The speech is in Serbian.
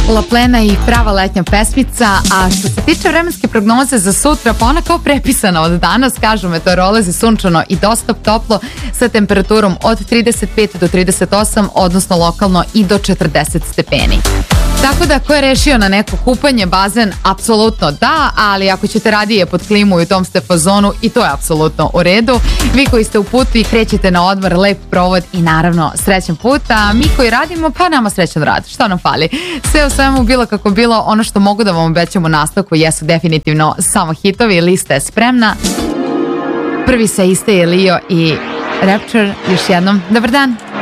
La Plena i prava letnja pesmica, a što se tiče vremenske prognoze za sutra, pa ona kao prepisana od danas, kažu meteorolozi, sunčano i dosta toplo sa temperaturom od 35 do 38, odnosno lokalno i do 40 stepeni. Tako da, ko je rešio na neko kupanje, bazen, apsolutno da, ali ako ćete radije pod klimu i u tom ste fazonu, i to je apsolutno u redu. Vi koji ste u putu i krećete na odmor, lep provod i naravno srećan put, a mi koji radimo, pa nama srećan rad. Šta nam fali? Sve u svemu, bilo kako bilo, ono što mogu da vam obećam u nastavku jesu definitivno samo hitovi, lista je spremna. Prvi sa iste je Lio i Rapture. Još jednom, dobar dan.